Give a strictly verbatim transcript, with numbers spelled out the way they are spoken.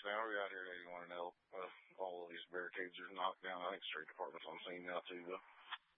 police now. We're out here at eighty-one and L. Uh, all of these barricades are knocked down. I think street department's on scene now, too, though.